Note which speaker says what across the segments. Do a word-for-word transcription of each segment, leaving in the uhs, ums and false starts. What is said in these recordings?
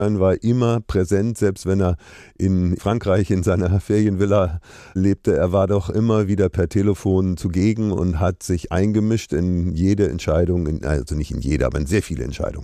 Speaker 1: Augstein war immer präsent, selbst wenn er in Frankreich in seiner Ferienvilla lebte. Er war doch immer wieder per Telefon zugegen und hat sich eingemischt in jede Entscheidung, also nicht in jede, aber in sehr viele Entscheidungen.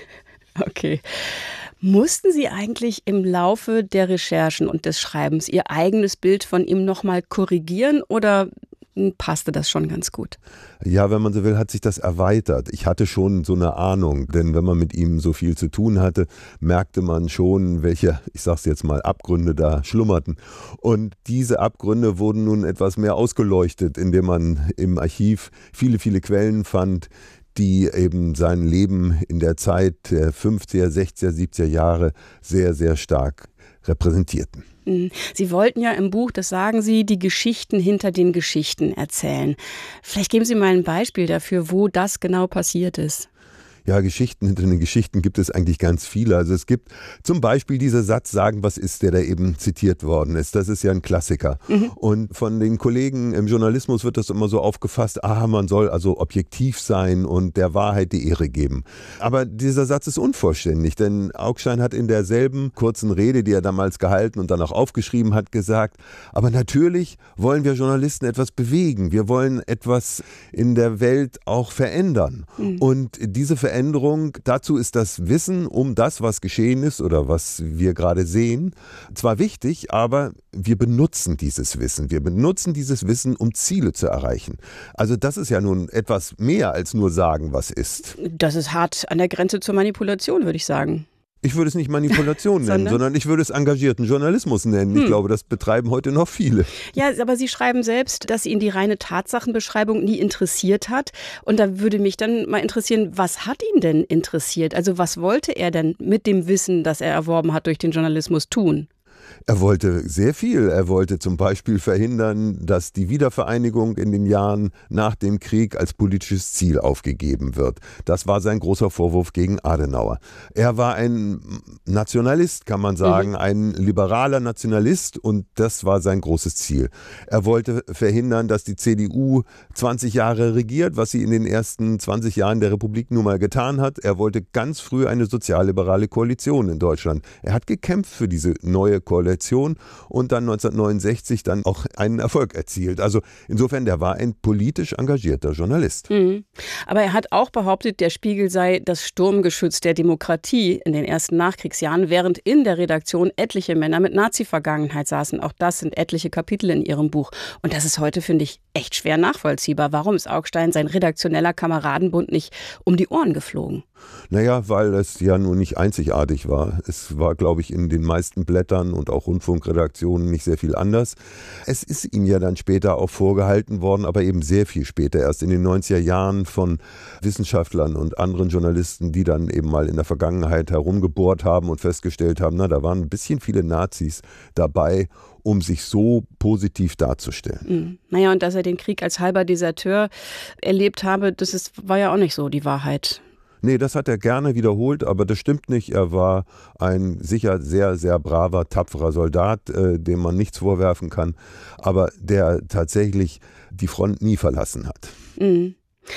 Speaker 2: Okay. Mussten Sie eigentlich im Laufe der Recherchen und des Schreibens Ihr eigenes Bild von ihm nochmal korrigieren oder passte das schon ganz gut?
Speaker 1: Ja, wenn man so will, hat sich das erweitert. Ich hatte schon so eine Ahnung, denn wenn man mit ihm so viel zu tun hatte, merkte man schon, welche, ich sag's jetzt mal, Abgründe da schlummerten. Und diese Abgründe wurden nun etwas mehr ausgeleuchtet, indem man im Archiv viele, viele Quellen fand, die eben sein Leben in der Zeit der fünfziger, sechziger, siebziger Jahre sehr, sehr stark repräsentierten.
Speaker 2: Sie wollten ja im Buch, das sagen Sie, die Geschichten hinter den Geschichten erzählen. Vielleicht geben Sie mal ein Beispiel dafür, wo das genau passiert ist.
Speaker 1: Ja, Geschichten hinter den Geschichten gibt es eigentlich ganz viele. Also es gibt zum Beispiel dieser Satz, sagen, was ist, der da eben zitiert worden ist. Das ist ja ein Klassiker. Mhm. Und von den Kollegen im Journalismus wird das immer so aufgefasst, ah, man soll also objektiv sein und der Wahrheit die Ehre geben. Aber dieser Satz ist unvollständig, denn Augstein hat in derselben kurzen Rede, die er damals gehalten und dann auch aufgeschrieben hat, gesagt, aber natürlich wollen wir Journalisten etwas bewegen. Wir wollen etwas in der Welt auch verändern. Mhm. Und diese Veränderung Veränderung. Dazu ist das Wissen um das, was geschehen ist oder was wir gerade sehen, zwar wichtig, aber wir benutzen dieses Wissen. Wir benutzen dieses Wissen, um Ziele zu erreichen. Also das ist ja nun etwas mehr als nur sagen, was ist.
Speaker 2: Das ist hart an der Grenze zur Manipulation, würde ich sagen.
Speaker 1: Ich würde es nicht Manipulation nennen, sondern? sondern ich würde es engagierten Journalismus nennen. Hm. Ich glaube, das betreiben heute noch viele.
Speaker 2: Ja, aber Sie schreiben selbst, dass ihn die reine Tatsachenbeschreibung nie interessiert hat. Und da würde mich dann mal interessieren, was hat ihn denn interessiert? Also was wollte er denn mit dem Wissen, das er erworben hat durch den Journalismus, tun?
Speaker 1: Er wollte sehr viel. Er wollte zum Beispiel verhindern, dass die Wiedervereinigung in den Jahren nach dem Krieg als politisches Ziel aufgegeben wird. Das war sein großer Vorwurf gegen Adenauer. Er war ein Nationalist, kann man sagen, mhm. ein liberaler Nationalist und das war sein großes Ziel. Er wollte verhindern, dass die C D U zwanzig Jahre regiert, was sie in den ersten zwanzig Jahren der Republik nun mal getan hat. Er wollte ganz früh eine sozialliberale Koalition in Deutschland. Er hat gekämpft für diese neue Koalition. Und dann neunzehnhundertneunundsechzig dann auch einen Erfolg erzielt. Also insofern, der war ein politisch engagierter Journalist.
Speaker 2: Mhm. Aber er hat auch behauptet, der Spiegel sei das Sturmgeschütz der Demokratie in den ersten Nachkriegsjahren, während in der Redaktion etliche Männer mit Nazi-Vergangenheit saßen. Auch das sind etliche Kapitel in Ihrem Buch. Und das ist heute, finde ich, echt schwer nachvollziehbar. Warum ist Augstein sein redaktioneller Kameradenbund nicht um die Ohren geflogen?
Speaker 1: Naja, weil es ja nun nicht einzigartig war. Es war, glaube ich, in den meisten Blättern und auch Rundfunkredaktionen nicht sehr viel anders. Es ist ihm ja dann später auch vorgehalten worden, aber eben sehr viel später, erst in den neunziger Jahren von Wissenschaftlern und anderen Journalisten, die dann eben mal in der Vergangenheit herumgebohrt haben und festgestellt haben, na, da waren ein bisschen viele Nazis dabei, um sich so positiv darzustellen.
Speaker 2: Mhm. Naja, und dass er den Krieg als halber Deserteur erlebt habe, das ist, war ja auch nicht so die Wahrheit.
Speaker 1: Nee, das hat er gerne wiederholt, aber das stimmt nicht. Er war ein sicher sehr, sehr braver, tapferer Soldat, äh, dem man nichts vorwerfen kann, aber der tatsächlich die Front nie verlassen hat.
Speaker 2: Mhm.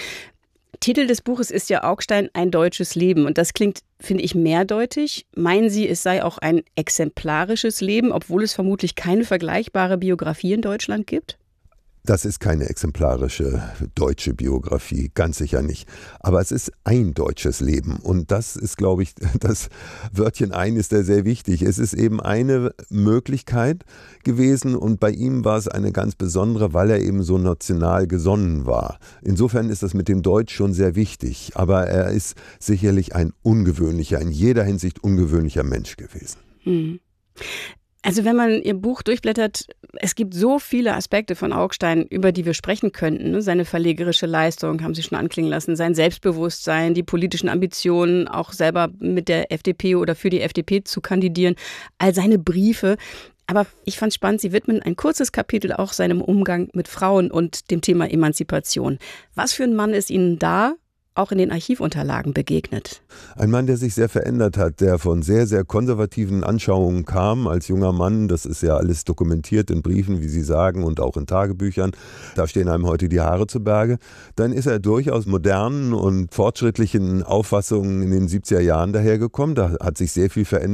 Speaker 2: Titel des Buches ist ja Augstein, ein deutsches Leben. Und das klingt, finde ich, mehrdeutig. Meinen Sie, es sei auch ein exemplarisches Leben, obwohl es vermutlich keine vergleichbare Biografie in Deutschland gibt?
Speaker 1: Das ist keine exemplarische deutsche Biografie, ganz sicher nicht. Aber es ist ein deutsches Leben und das ist, glaube ich, das Wörtchen ein ist da sehr wichtig. Es ist eben eine Möglichkeit gewesen und bei ihm war es eine ganz besondere, weil er eben so national gesonnen war. Insofern ist das mit dem Deutsch schon sehr wichtig, aber er ist sicherlich ein ungewöhnlicher, in jeder Hinsicht ungewöhnlicher Mensch gewesen.
Speaker 2: Hm. Also wenn man Ihr Buch durchblättert, es gibt so viele Aspekte von Augstein, über die wir sprechen könnten. Seine verlegerische Leistung, haben Sie schon anklingen lassen, sein Selbstbewusstsein, die politischen Ambitionen, auch selber mit der F D P oder für die F D P zu kandidieren, all seine Briefe. Aber ich fand es spannend, Sie widmen ein kurzes Kapitel auch seinem Umgang mit Frauen und dem Thema Emanzipation. Was für ein Mann ist Ihnen da auch in den Archivunterlagen begegnet.
Speaker 1: Ein Mann, der sich sehr verändert hat, der von sehr, sehr konservativen Anschauungen kam als junger Mann. Das ist ja alles dokumentiert in Briefen, wie Sie sagen, und auch in Tagebüchern. Da stehen einem heute die Haare zu Berge. Dann ist er durchaus modernen und fortschrittlichen Auffassungen in den siebziger Jahren dahergekommen. Da hat sich sehr viel verändert.